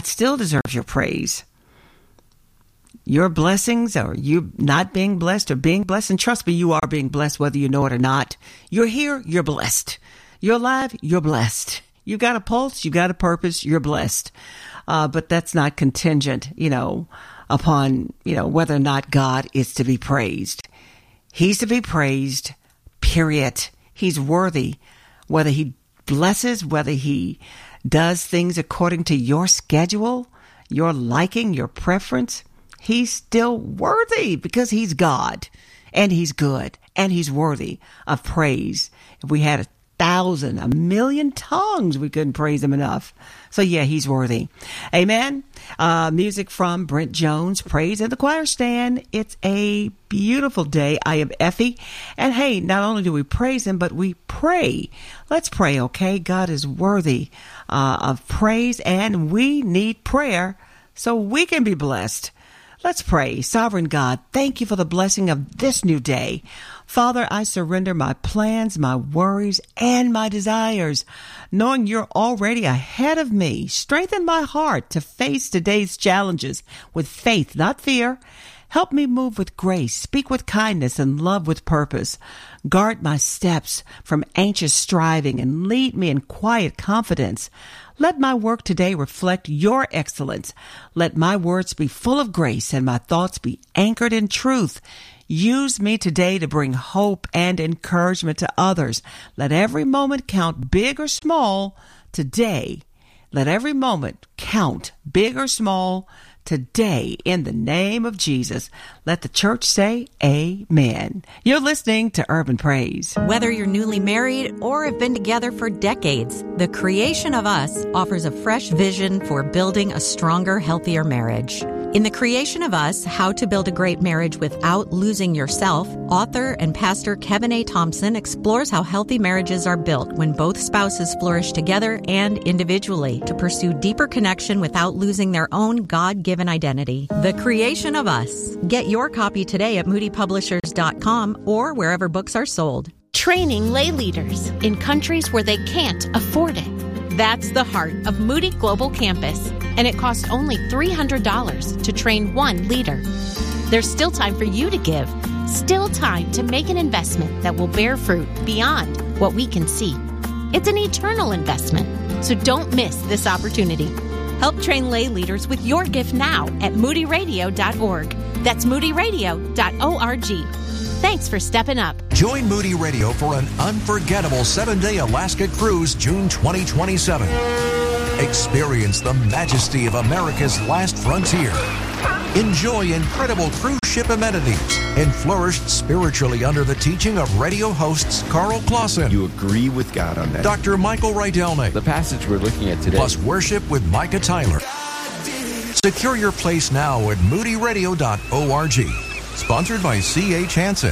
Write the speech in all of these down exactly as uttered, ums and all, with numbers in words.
still deserves your praise. Your blessings, or you not being blessed or being blessed, and trust me, you are being blessed whether you know it or not. You're here, you're blessed. You're alive, you're blessed. You got a pulse, you got a purpose, you're blessed. Uh, but that's not contingent, you know, upon, you know, whether or not God is to be praised. He's to be praised, period. He's worthy, whether he blesses, whether he does things according to your schedule, your liking, your preference. He's still worthy because he's God, and he's good, and he's worthy of praise. If we had a thousand, a million tongues, we couldn't praise him enough. So yeah, he's worthy. Amen. Uh, music from Brent Jones, Praise in the Choir Stand. It's a beautiful day. I am Effie. And hey, not only do we praise him, but we pray. Let's pray, okay? God is worthy uh, of praise, and we need prayer so we can be blessed. Let's pray. Sovereign God, thank you for the blessing of this new day. Father, I surrender my plans, my worries, and my desires, knowing you're already ahead of me. Strengthen my heart to face today's challenges with faith, not fear. Help me move with grace, speak with kindness, and love with purpose. Guard my steps from anxious striving and lead me in quiet confidence. Let my work today reflect your excellence. Let my words be full of grace and my thoughts be anchored in truth. Use me today to bring hope and encouragement to others. Let every moment count, big or small, today. Let every moment count, big or small, today, in the name of Jesus. Let the church say amen. You're listening to Urban Praise. Whether you're newly married or have been together for decades, The Creation of Us offers a fresh vision for building a stronger, healthier marriage. In The Creation of Us, How to Build a Great Marriage Without Losing Yourself, author and pastor Kevin A. Thompson explores how healthy marriages are built when both spouses flourish together and individually to pursue deeper connection without losing their own God-given identity. The Creation of Us. Get your copy today at moody publishers dot com or wherever books are sold. Training lay leaders in countries where they can't afford it. That's the heart of Moody Global Campus, and it costs only three hundred dollars to train one leader. There's still time for you to give, still time to make an investment that will bear fruit beyond what we can see. It's an eternal investment, so don't miss this opportunity. Help train lay leaders with your gift now at moody radio dot org. That's moody radio dot org. Thanks for stepping up. Join Moody Radio for an unforgettable seven-day Alaska cruise June twenty twenty-seven. Experience the majesty of America's last frontier. Enjoy incredible cruise ship amenities and flourish spiritually under the teaching of radio hosts Carl Clausen. You agree with God on that. Doctor Michael Rydelnik. The passage we're looking at today. Plus worship with Micah Tyler. Secure your place now at moody radio dot org. Sponsored by C H Hansen.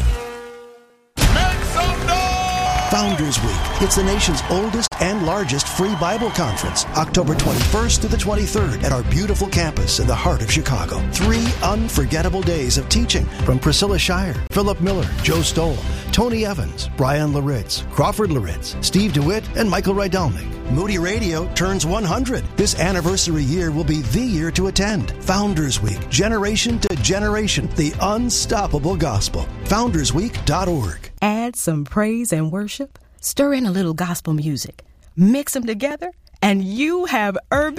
Founders Week. It's the nation's oldest and largest free Bible conference, October twenty-first to the twenty-third at our beautiful campus in the heart of Chicago. Three unforgettable days of teaching from Priscilla Shire, Philip Miller, Joe Stoll, Tony Evans, Brian Laritz, Crawford Laritz, Steve DeWitt, and Michael Rydelnik. Moody Radio turns one hundred. This anniversary year will be the year to attend. Founders Week, generation to generation, the unstoppable gospel. founders week dot org. Add some praise and worship, stir in a little gospel music, mix them together, and you have urban